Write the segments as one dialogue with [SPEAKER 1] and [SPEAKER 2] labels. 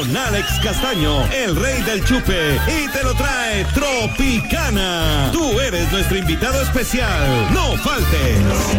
[SPEAKER 1] con Alex Castaño, el rey del chupe, y te lo trae Tropicana. Tú eres nuestro invitado especial. No faltes.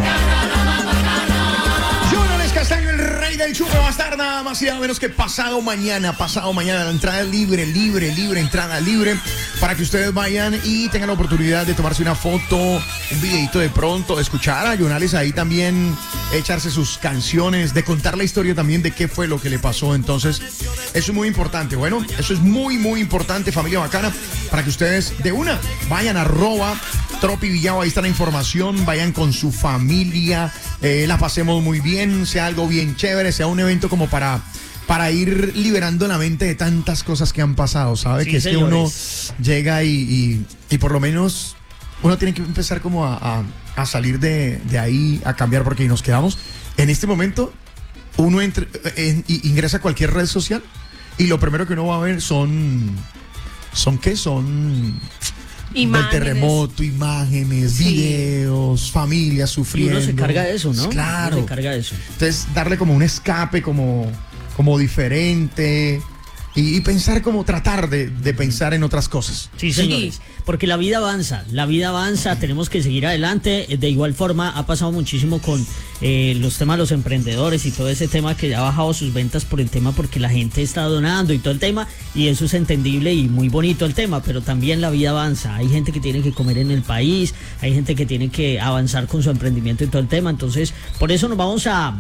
[SPEAKER 2] Castaño, el rey del chupe, va a estar nada más y nada menos que pasado mañana, la entrada libre, entrada libre, para que ustedes vayan y tengan la oportunidad de tomarse una foto, un videito de pronto, de escuchar a Jonales ahí también, echarse sus canciones, de contar la historia también de qué fue lo que le pasó. Entonces, eso es muy importante. Bueno, eso es muy importante, familia bacana, para que ustedes de una vayan a @Tropi Villavo, ahí está la información, vayan con su familia, la pasemos muy bien, sea algo bien chévere, sea un evento como para ir liberando la mente de tantas cosas que han pasado, ¿sabe?
[SPEAKER 3] Sí,
[SPEAKER 2] que es
[SPEAKER 3] señores.
[SPEAKER 2] que uno llega y por lo menos uno tiene que empezar como a salir de ahí, a cambiar, porque nos quedamos en este momento, uno ingresa a cualquier red social y lo primero que uno va a ver son ¿qué? Son
[SPEAKER 4] Imágenes.
[SPEAKER 2] del terremoto, imágenes,
[SPEAKER 4] Sí.
[SPEAKER 2] videos, familias
[SPEAKER 3] Y
[SPEAKER 2] sufriendo.
[SPEAKER 3] uno se carga de eso, ¿no?
[SPEAKER 2] Claro.
[SPEAKER 3] Uno se carga de eso.
[SPEAKER 2] Entonces, darle como un escape, como diferente, y pensar como tratar de pensar en otras cosas.
[SPEAKER 3] Sí, señores, porque la vida avanza, tenemos que seguir adelante. De igual forma, ha pasado muchísimo con los temas de los emprendedores y todo ese tema que ya ha bajado sus ventas por el tema, porque la gente está donando y todo el tema, y eso es entendible y muy bonito el tema, pero también la vida avanza. Hay gente que tiene que comer en el país, hay gente que tiene que avanzar con su emprendimiento y todo el tema. Entonces, por eso nos vamos a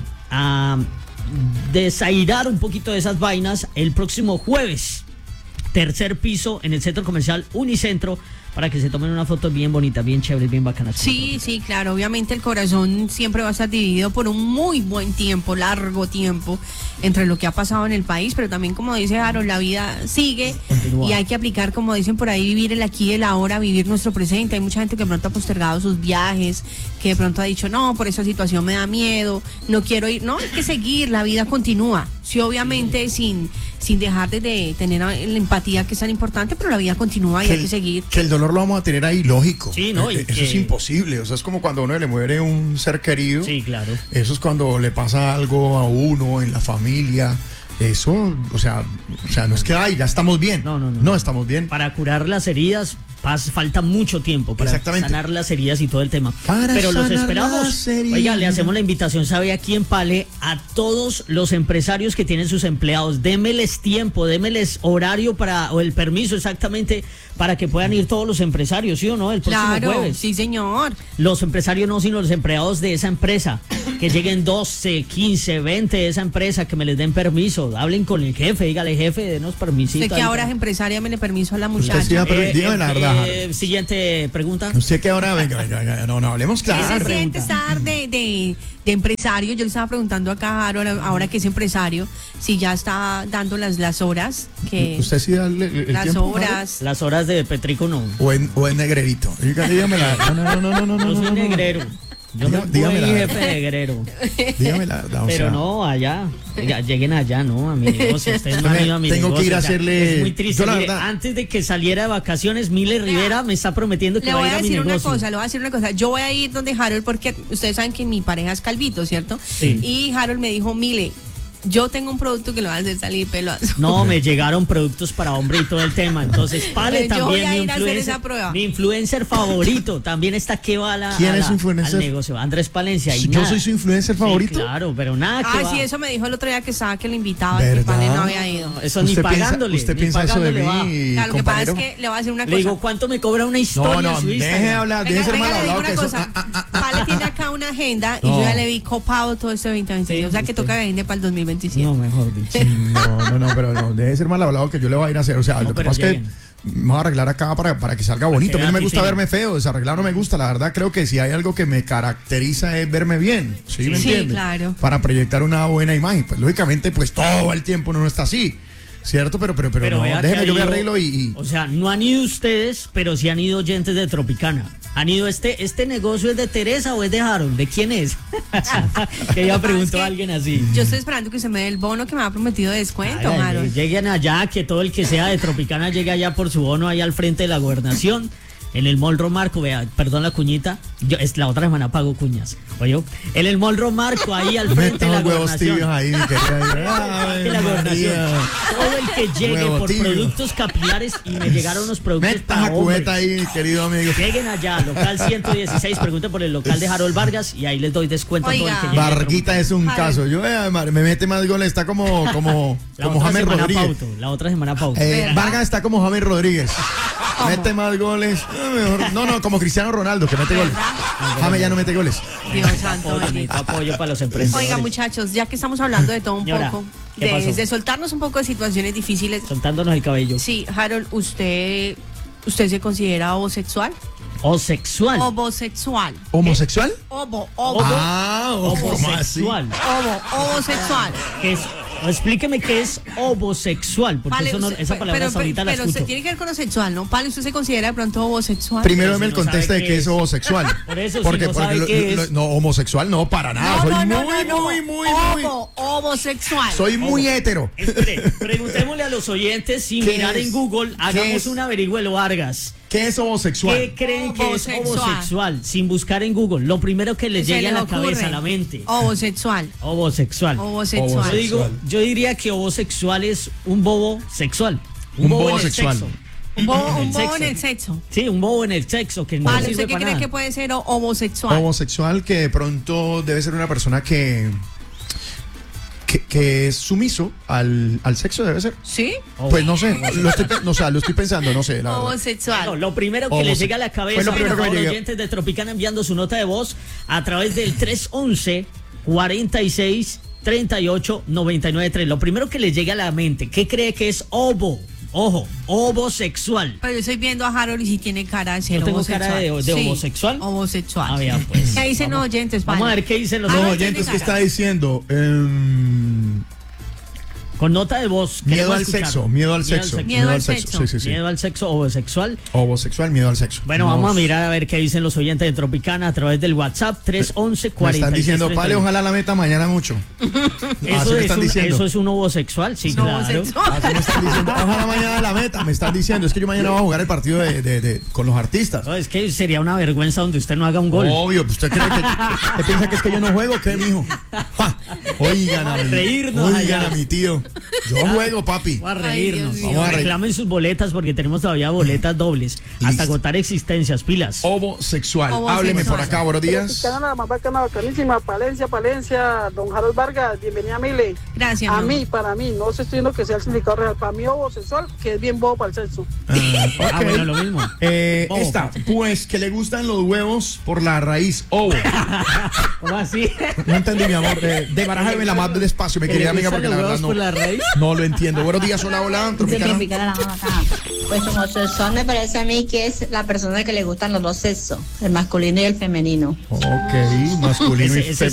[SPEAKER 3] desairar un poquito de esas vainas el próximo jueves, tercer piso en el centro comercial Unicentro, para que se tomen una foto bien bonita, bien chévere, bien bacana.
[SPEAKER 4] Sí, claro, obviamente el corazón siempre va a estar dividido por un muy buen tiempo, largo tiempo, entre lo que ha pasado en el país, pero también, como dice Harold, la vida sigue.
[SPEAKER 3] Continúa.
[SPEAKER 4] Y hay que aplicar, como dicen por ahí, vivir el aquí y el ahora, vivir nuestro presente. Hay mucha gente que de pronto ha postergado sus viajes, que de pronto ha dicho, no, por esa situación me da miedo, no quiero ir. No, hay que seguir, la vida continúa. Sí, obviamente sin dejar de tener la empatía, que es tan importante, pero la vida continúa y hay que seguir.
[SPEAKER 2] Que el dolor lo vamos a tener ahí, lógico.
[SPEAKER 3] Sí, ¿no? Y
[SPEAKER 2] Eso
[SPEAKER 3] que-
[SPEAKER 2] es imposible. O sea, es como cuando a uno le muere un ser querido.
[SPEAKER 3] Sí, claro.
[SPEAKER 2] Eso es cuando le pasa algo a uno en la familia. Eso, o sea, no es que, ay, ya estamos bien. No estamos bien.
[SPEAKER 3] Para curar las heridas falta mucho tiempo para
[SPEAKER 2] Exactamente.
[SPEAKER 3] sanar las heridas y todo el tema.
[SPEAKER 2] Para
[SPEAKER 3] Pero los
[SPEAKER 2] sanar
[SPEAKER 3] esperamos.
[SPEAKER 2] las heridas.
[SPEAKER 3] Oiga, le hacemos la invitación, ¿sabe? Aquí en Pale, a todos los empresarios que tienen sus empleados, démeles tiempo, démeles horario o el permiso exactamente, para que puedan ir todos los empresarios, ¿sí o no? El próximo
[SPEAKER 4] Claro,
[SPEAKER 3] jueves.
[SPEAKER 4] sí, señor.
[SPEAKER 3] Los empresarios no, sino los empleados de esa empresa. Que lleguen 12, 15, 20 de esa empresa, que me les den permiso. Hablen con el jefe, dígale, jefe, denos permisito.
[SPEAKER 4] Usted que
[SPEAKER 3] ahí
[SPEAKER 4] ahora es
[SPEAKER 3] para-
[SPEAKER 4] empresaria, me le permiso a la
[SPEAKER 2] Usted sí
[SPEAKER 4] muchacha.
[SPEAKER 2] va- pero dígame la verdad,
[SPEAKER 3] Siguiente pregunta.
[SPEAKER 2] Usted que ahora, venga, no, hablemos
[SPEAKER 4] ¿Qué se
[SPEAKER 2] claro.
[SPEAKER 4] siente estar de empresario? Yo le estaba preguntando acá a Harold, ahora que es empresario, si ya está dando las horas, que
[SPEAKER 2] ¿Usted sí da el
[SPEAKER 4] las
[SPEAKER 2] tiempo,
[SPEAKER 4] horas.
[SPEAKER 3] Las horas de Petrico no.
[SPEAKER 2] O en negrerito. Dígame la. No.
[SPEAKER 3] Yo soy negrero. Yo no
[SPEAKER 2] Dígame
[SPEAKER 3] soy
[SPEAKER 2] la
[SPEAKER 3] jefe negrero.
[SPEAKER 2] Dígame la verdad. O
[SPEAKER 3] Pero
[SPEAKER 2] sea,
[SPEAKER 3] no, allá. Oiga, lleguen allá, ¿no? A mi negocio. Ustedes no han ido a mi
[SPEAKER 2] Tengo que
[SPEAKER 3] negocio.
[SPEAKER 2] ir a
[SPEAKER 3] o sea,
[SPEAKER 2] hacerle-
[SPEAKER 3] Es muy triste.
[SPEAKER 2] yo la
[SPEAKER 3] Mire,
[SPEAKER 2] verdad-
[SPEAKER 3] antes de que saliera de vacaciones, Mile Rivera me está prometiendo que
[SPEAKER 4] Le
[SPEAKER 3] va
[SPEAKER 4] voy
[SPEAKER 3] a ir
[SPEAKER 4] a
[SPEAKER 3] a mi
[SPEAKER 4] decir una
[SPEAKER 3] negocio.
[SPEAKER 4] cosa, le voy a decir una cosa. Yo voy a ir donde Harold porque ustedes saben que mi pareja es calvito, ¿cierto?
[SPEAKER 3] Sí.
[SPEAKER 4] Y Harold me dijo, Mile, yo tengo un producto que lo va a hacer salir pelo azul.
[SPEAKER 3] No, me llegaron productos para hombre y todo el tema. Entonces, Pale
[SPEAKER 4] Yo voy
[SPEAKER 3] también,
[SPEAKER 4] a
[SPEAKER 3] mi
[SPEAKER 4] ir a hacer
[SPEAKER 3] influencer,
[SPEAKER 4] esa prueba.
[SPEAKER 3] mi influencer favorito. También está que va
[SPEAKER 2] ¿Quién es su influencer?
[SPEAKER 3] al negocio. Andrés Palencia. Y
[SPEAKER 2] ¿Yo
[SPEAKER 3] nada.
[SPEAKER 2] soy su influencer
[SPEAKER 3] Sí,
[SPEAKER 2] favorito?
[SPEAKER 3] claro, pero nada que va.
[SPEAKER 4] Sí, eso me dijo el otro día que estaba que lo invitaba, que
[SPEAKER 2] ¿Verdad?
[SPEAKER 4] Pane no había ido.
[SPEAKER 3] Eso ni pagándole.
[SPEAKER 2] ¿Usted
[SPEAKER 3] ni
[SPEAKER 2] piensa eso de
[SPEAKER 3] pagándole va.
[SPEAKER 2] mí,
[SPEAKER 4] Claro, lo que pasa es
[SPEAKER 2] compañero?
[SPEAKER 4] que le voy a decir una
[SPEAKER 3] Le
[SPEAKER 4] cosa.
[SPEAKER 3] digo, ¿cuánto me cobra una historia
[SPEAKER 2] No,
[SPEAKER 3] en su
[SPEAKER 2] deje
[SPEAKER 3] Instagram?
[SPEAKER 2] hablar, deje ser mal
[SPEAKER 4] le digo
[SPEAKER 2] hablado
[SPEAKER 4] una
[SPEAKER 2] que eso.
[SPEAKER 4] cosa. Vale tiene acá una agenda y
[SPEAKER 2] No.
[SPEAKER 4] yo ya le vi copado todo este 2026.
[SPEAKER 3] Sí,
[SPEAKER 4] o sea que
[SPEAKER 3] usted.
[SPEAKER 4] toca agenda para el 2027.
[SPEAKER 3] No, mejor dicho.
[SPEAKER 2] No, pero no, deje ser mal hablado que yo le voy a ir a hacer. O sea,
[SPEAKER 3] No,
[SPEAKER 2] lo que
[SPEAKER 3] pero
[SPEAKER 2] pasa es que
[SPEAKER 3] lleguen.
[SPEAKER 2] me voy a arreglar acá para que salga bonito. A mí no me gusta
[SPEAKER 3] así
[SPEAKER 2] verme feo, desarreglar no me gusta. La verdad, creo que si hay algo que me caracteriza es verme bien. ¿Sí me
[SPEAKER 4] Sí,
[SPEAKER 2] entiende?
[SPEAKER 4] claro.
[SPEAKER 2] Para proyectar una buena imagen. Pues lógicamente, pues todo el tiempo uno no está así. ¿Cierto? Pero no,
[SPEAKER 3] vea que
[SPEAKER 2] déjeme,
[SPEAKER 3] ha
[SPEAKER 2] yo me
[SPEAKER 3] ido-
[SPEAKER 2] arreglo y.
[SPEAKER 3] O sea, no han ido ustedes, pero sí han ido oyentes de Tropicana. Han ido, ¿este negocio es de Teresa o es de Harold? ¿De quién es? Que ya preguntó a alguien así.
[SPEAKER 4] Yo estoy esperando que se me dé el bono que me ha prometido de descuento,
[SPEAKER 3] Ay,
[SPEAKER 4] Harold.
[SPEAKER 3] lleguen allá, que todo el que sea de Tropicana llegue allá por su bono ahí al frente de la gobernación. En el Mall Romarco, vea, perdón la cuñita, la otra semana pago cuñas, oye, en el Mall Romarco, ahí al frente de la
[SPEAKER 2] huevos tibios
[SPEAKER 3] gobernación.
[SPEAKER 2] ahí, mi querida.
[SPEAKER 3] De la gobernación. Todo el que llegue
[SPEAKER 2] Huevo
[SPEAKER 3] por
[SPEAKER 2] tibio.
[SPEAKER 3] productos capilares y me llegaron unos productos
[SPEAKER 2] Meta la
[SPEAKER 3] para hombres.
[SPEAKER 2] cubeta ahí, mi querido amigo.
[SPEAKER 3] Lleguen allá, local 116, pregunten por el local de Harold Vargas y ahí les doy descuento a todo el
[SPEAKER 4] Oiga.
[SPEAKER 3] que llegue.
[SPEAKER 2] Barquita es un
[SPEAKER 4] Ay.
[SPEAKER 2] caso. Yo, me mete más goles, está como
[SPEAKER 3] La otra
[SPEAKER 2] James
[SPEAKER 3] semana
[SPEAKER 2] Rodríguez.
[SPEAKER 3] pauto, la otra semana pauto.
[SPEAKER 2] Vargas está como James Rodríguez. Mete más goles. No, como Cristiano Ronaldo, que mete goles. James ya no mete goles.
[SPEAKER 4] Dios santo,
[SPEAKER 3] Apoyo,
[SPEAKER 4] bendito.
[SPEAKER 3] necesito apoyo para los emprendedores.
[SPEAKER 4] Oiga, muchachos, ya que estamos hablando de todo un
[SPEAKER 3] Señora,
[SPEAKER 4] poco,
[SPEAKER 3] ¿qué pasó?
[SPEAKER 4] de soltarnos un poco de situaciones difíciles.
[SPEAKER 3] Soltándonos el cabello.
[SPEAKER 4] Sí, Harold, ¿usted se considera homosexual?
[SPEAKER 3] O sexual.
[SPEAKER 4] Homosexual.
[SPEAKER 2] ¿Homosexual?
[SPEAKER 4] Obo,
[SPEAKER 2] ¿Cómo así?
[SPEAKER 3] Homosexual.
[SPEAKER 4] homosexual.
[SPEAKER 3] Que es, explíqueme qué es homosexual, porque
[SPEAKER 4] Vale,
[SPEAKER 3] eso no,
[SPEAKER 4] usted-
[SPEAKER 3] esa palabra hasta ahorita la
[SPEAKER 4] pero
[SPEAKER 3] escucho.
[SPEAKER 4] usted tiene que ver con lo sexual, ¿no? Vale, ¿usted se considera de pronto homosexual?
[SPEAKER 2] Primero
[SPEAKER 3] Pero
[SPEAKER 2] dame
[SPEAKER 3] si
[SPEAKER 2] el
[SPEAKER 3] no
[SPEAKER 2] contexto
[SPEAKER 3] sabe
[SPEAKER 2] de
[SPEAKER 3] qué
[SPEAKER 2] qué es
[SPEAKER 3] es.
[SPEAKER 2] homosexual.
[SPEAKER 3] Por eso, si
[SPEAKER 2] porque
[SPEAKER 3] no sabe qué es.
[SPEAKER 2] no, homosexual no, para nada. Soy muy.
[SPEAKER 4] Homosexual.
[SPEAKER 2] Soy muy hétero.
[SPEAKER 3] Espere, preguntémosle a los oyentes sin
[SPEAKER 2] ¿Qué
[SPEAKER 3] mirar
[SPEAKER 2] es?
[SPEAKER 3] en Google,
[SPEAKER 2] ¿Qué
[SPEAKER 3] hagamos
[SPEAKER 2] es?
[SPEAKER 3] un averigüelo Vargas.
[SPEAKER 2] ¿Qué es homosexual?
[SPEAKER 3] ¿Qué creen que es
[SPEAKER 4] Homosexual.
[SPEAKER 3] homosexual? Sin buscar en Google, lo primero que les
[SPEAKER 4] Se
[SPEAKER 3] llegue a
[SPEAKER 4] les
[SPEAKER 3] la
[SPEAKER 4] ocurre.
[SPEAKER 3] cabeza, a la mente.
[SPEAKER 4] Homosexual.
[SPEAKER 3] Homosexual.
[SPEAKER 4] Homosexual.
[SPEAKER 3] Yo diría que homosexual es un bobo sexual.
[SPEAKER 2] Un bobo
[SPEAKER 3] en el
[SPEAKER 2] sexual.
[SPEAKER 3] sexo.
[SPEAKER 4] Un bobo
[SPEAKER 3] sexo.
[SPEAKER 4] en el sexo.
[SPEAKER 3] Sí, un bobo en el sexo que no
[SPEAKER 4] Vale,
[SPEAKER 3] sirve
[SPEAKER 4] ¿usted qué
[SPEAKER 3] para
[SPEAKER 4] cree
[SPEAKER 3] nada.
[SPEAKER 4] que puede ser homosexual?
[SPEAKER 2] Homosexual que de pronto debe ser una persona que es sumiso al sexo, debe ser.
[SPEAKER 4] ¿Sí?
[SPEAKER 2] Pues no sé, lo estoy pensando, no sé, la verdad.
[SPEAKER 4] Homosexual.
[SPEAKER 3] No, lo primero que les llega a la cabeza,
[SPEAKER 2] Fue lo primero
[SPEAKER 3] por
[SPEAKER 2] que me
[SPEAKER 3] favor,
[SPEAKER 2] llegó.
[SPEAKER 3] oyentes de Tropicana enviando su nota de voz a través del 311 46 38 993. Lo primero que les llega a la mente, ¿qué cree que es homosexual?
[SPEAKER 4] Pero yo estoy viendo a Harold y si tiene cara de ser
[SPEAKER 3] ¿Yo tengo
[SPEAKER 4] homosexual.
[SPEAKER 3] cara de
[SPEAKER 4] Sí,
[SPEAKER 3] homosexual?
[SPEAKER 4] Homosexual.
[SPEAKER 3] Ah, vea, pues.
[SPEAKER 4] ¿Qué dicen los oyentes,
[SPEAKER 3] Vamos
[SPEAKER 4] vale?
[SPEAKER 3] a ver qué dicen los
[SPEAKER 4] Ah,
[SPEAKER 2] No,
[SPEAKER 4] no,
[SPEAKER 2] oyentes,
[SPEAKER 4] tiene
[SPEAKER 2] ¿qué
[SPEAKER 4] cara.
[SPEAKER 2] está diciendo?
[SPEAKER 3] Con nota de voz.
[SPEAKER 2] Miedo
[SPEAKER 3] queremos
[SPEAKER 2] al
[SPEAKER 3] escuchar.
[SPEAKER 2] sexo, miedo al sexo.
[SPEAKER 4] Miedo al sexo.
[SPEAKER 2] Sí.
[SPEAKER 3] Miedo al sexo homosexual.
[SPEAKER 2] Homosexual, miedo al sexo.
[SPEAKER 3] Bueno,
[SPEAKER 2] No,
[SPEAKER 3] vamos a mirar a ver qué dicen los oyentes de Tropicana a través del WhatsApp 311
[SPEAKER 2] Me
[SPEAKER 3] 46
[SPEAKER 2] están diciendo, Pale,
[SPEAKER 3] 38.
[SPEAKER 2] ojalá la meta mañana mucho. Así me están diciendo.
[SPEAKER 3] Eso es un homosexual, sí,
[SPEAKER 4] Un
[SPEAKER 3] claro.
[SPEAKER 4] homosexual.
[SPEAKER 2] Así me están diciendo, ojalá mañana la meta. Me están diciendo, es que yo mañana voy a jugar el partido con los artistas.
[SPEAKER 3] No, es que sería una vergüenza donde usted no haga un gol.
[SPEAKER 2] Obvio, pues usted cree que ¿usted piensa que es que yo no juego, ¿qué, mijo? Ja, oigan a mi,
[SPEAKER 3] Reírnos
[SPEAKER 2] oigan
[SPEAKER 3] allá.
[SPEAKER 2] a mi tío. Yo juego, papi.
[SPEAKER 3] Vamos a
[SPEAKER 4] Ay,
[SPEAKER 3] reírnos.
[SPEAKER 4] Dios mío.
[SPEAKER 2] Vamos a reír.
[SPEAKER 3] Reclamen sus boletas porque tenemos todavía boletas dobles. Hasta
[SPEAKER 2] Listo.
[SPEAKER 3] agotar existencias, pilas.
[SPEAKER 2] Homosexual.
[SPEAKER 4] Homosexual.
[SPEAKER 2] Hábleme por acá, buenos días.
[SPEAKER 5] Mexicana, la más bacana, bacanísima, Palencia, don Harold Vargas, bienvenida a Mile.
[SPEAKER 4] Gracias,
[SPEAKER 5] A
[SPEAKER 4] mi
[SPEAKER 5] mí,
[SPEAKER 4] amor.
[SPEAKER 5] para mí, no estoy diciendo que sea el significado real, para mí homosexual, que es bien bobo para el sexo.
[SPEAKER 3] Ah, bueno, lo mismo. Bobo.
[SPEAKER 2] Esta, pues que le gustan los huevos por la raíz ovo.
[SPEAKER 3] ¿Cómo así?
[SPEAKER 2] No entendí, mi amor. De barájame la más despacio, mi querida amiga, porque la verdad no,
[SPEAKER 3] por la raíz?
[SPEAKER 2] no lo entiendo. Buenos días, hola, Tropicana.
[SPEAKER 6] Pues homosexual me parece a mí que es la persona que le gustan los dos sexos, el masculino y el femenino.
[SPEAKER 2] Ok, masculino
[SPEAKER 3] Ese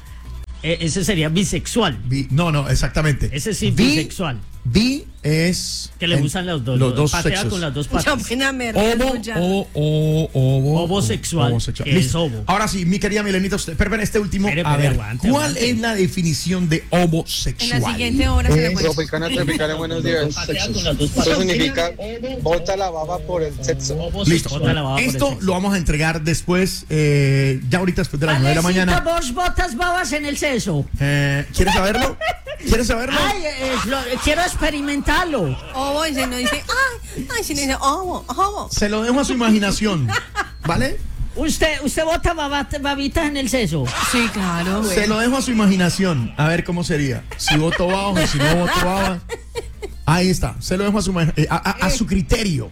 [SPEAKER 3] sería bisexual.
[SPEAKER 2] No, exactamente.
[SPEAKER 3] Ese sí,
[SPEAKER 2] Bi-
[SPEAKER 3] bisexual.
[SPEAKER 2] Bi es...
[SPEAKER 3] Que le gustan los dos.
[SPEAKER 2] Los dos
[SPEAKER 3] patea
[SPEAKER 2] sexos.
[SPEAKER 3] con las dos
[SPEAKER 4] Yo
[SPEAKER 3] patas.
[SPEAKER 4] apenas me río escuchando.
[SPEAKER 3] Homosexual, que es
[SPEAKER 2] Listo.
[SPEAKER 3] homo.
[SPEAKER 2] Ahora sí, mi querida Milenita, usted, pero este último,
[SPEAKER 3] Espere,
[SPEAKER 2] a ver,
[SPEAKER 3] aguante,
[SPEAKER 2] ¿cuál
[SPEAKER 3] aguante.
[SPEAKER 2] es la definición de
[SPEAKER 4] En
[SPEAKER 2] homosexual?
[SPEAKER 4] la siguiente hora se le puede.
[SPEAKER 7] Tropicana, buenos días.
[SPEAKER 3] Patea con las dos patas.
[SPEAKER 7] Eso significa bota la baba por el sexo.
[SPEAKER 2] Listo.
[SPEAKER 3] Bota la baba por el
[SPEAKER 2] Esto
[SPEAKER 3] sexo.
[SPEAKER 2] lo vamos a entregar después, ya ahorita después de las 9 de la
[SPEAKER 3] Valecita,
[SPEAKER 2] mañana.
[SPEAKER 3] vos botas babas en el seso.
[SPEAKER 2] ¿Quieres saberlo? ¿Quieres saberlo?
[SPEAKER 3] Ay, quiero experimentarlo.
[SPEAKER 4] Obo, y se no dice, ay, si no dice, obo.
[SPEAKER 2] Se lo dejo a su imaginación, ¿vale?
[SPEAKER 3] Usted bota babitas en el seso.
[SPEAKER 4] Sí, claro.
[SPEAKER 2] Se lo dejo a su imaginación, a ver cómo sería. Si voto bajo, si no voto bajo. Ahí está, se lo dejo a su criterio.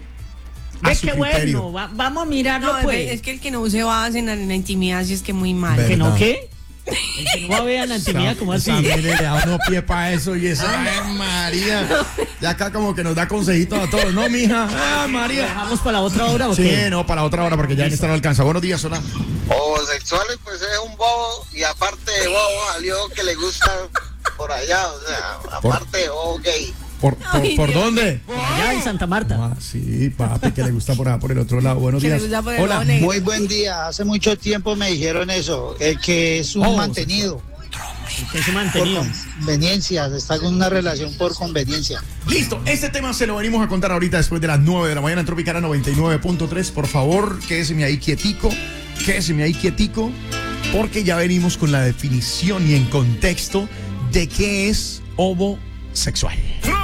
[SPEAKER 2] A
[SPEAKER 3] Ve
[SPEAKER 2] su
[SPEAKER 3] qué
[SPEAKER 2] criterio.
[SPEAKER 3] bueno, vamos a mirarlo
[SPEAKER 4] No,
[SPEAKER 3] pues.
[SPEAKER 4] es que el que no use babas en la intimidad sí es que muy mal.
[SPEAKER 2] Ve.
[SPEAKER 3] ¿Que no
[SPEAKER 2] verdad.
[SPEAKER 3] qué? El que no va a ver la intimidad como así.
[SPEAKER 2] Mire, le da uno pie para eso y esa, ay, María. Ya acá como que nos da consejitos a todos, ¿no, mija? Ay, María.
[SPEAKER 3] ¿Dejamos para la otra hora o
[SPEAKER 2] Sí,
[SPEAKER 3] qué?
[SPEAKER 2] no, para otra hora porque ya en esta no alcanza. Buenos días, hola.
[SPEAKER 7] Homosexuales, pues es un bobo y aparte de bobo salió que le gusta por allá, o sea, aparte de bobo gay.
[SPEAKER 2] ¿Por
[SPEAKER 4] Ay, Dios.
[SPEAKER 2] dónde?
[SPEAKER 3] Allá en Santa Marta.
[SPEAKER 2] Ah, sí, papi, que le gusta por el otro lado. Buenos
[SPEAKER 4] Que le
[SPEAKER 2] días.
[SPEAKER 4] gusta por el
[SPEAKER 2] Hola.
[SPEAKER 4] lado negro.
[SPEAKER 8] Muy buen día. Hace mucho tiempo me dijeron eso, el que es un
[SPEAKER 2] Oh,
[SPEAKER 8] mantenido.
[SPEAKER 3] Que se mantenido.
[SPEAKER 8] Por conveniencia, está con una relación por conveniencia.
[SPEAKER 2] Listo, este tema se lo venimos a contar ahorita después de las 9 de la mañana en Tropicana 99.3. Por favor, quédese ahí quietico, porque ya venimos con la definición y en contexto de qué es homosexual.